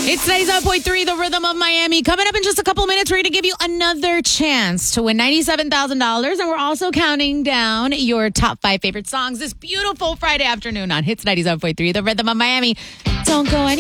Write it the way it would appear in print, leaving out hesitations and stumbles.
It's 97.3, The Rhythm of Miami. Coming up in just a couple minutes, we're going to give you another chance to win $97,000. And we're also counting down your top 5 favorite songs this beautiful Friday afternoon on Hits 97.3, The Rhythm of Miami. Don't go anywhere.